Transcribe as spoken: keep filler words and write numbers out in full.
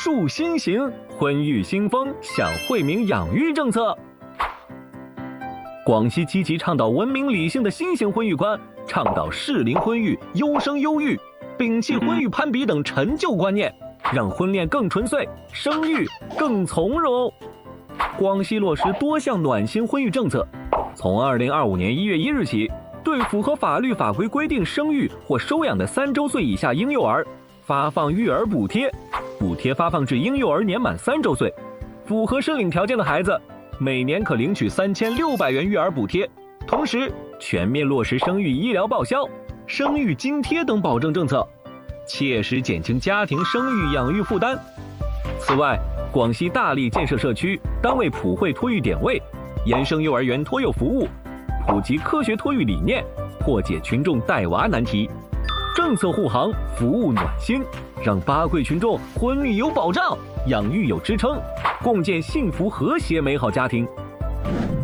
树新型婚育新风享惠民养育政策。广西积极倡导文明理性的新型婚育观，倡导适龄婚育、优生优育，摒弃婚育攀比等陈旧观念，让婚恋更纯粹，生育更从容。广西落实多项暖心婚育政策，从二零二五年一月一日起，对符合法律法规规定生育或收养的三周岁以下婴幼儿发放育儿补贴，补贴发放至婴幼儿年满三周岁，符合申领条件的孩子每年可领取三千六百元育儿补贴，同时全面落实生育医疗报销、生育津贴等保证政策，切实减轻家庭生育养育负担。此外，广西大力建设社区单位普惠托育点位，延伸幼儿园托幼服务，普及科学托育理念，破解群众带娃难题。政策护航，服务暖心，让八贵群众婚育有保障，养育有支撑，共建幸福和谐美好家庭。